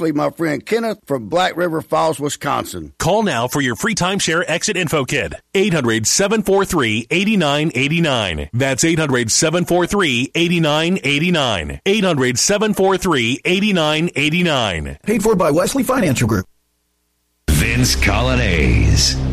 especially my friend Kenneth from Black River Falls, Wisconsin. Call now for your free timeshare exit info kit. 800-743-8989. That's 800-743-8989. 800-743-8989. Paid for by Wesley Financial Group. Vince Colonnese.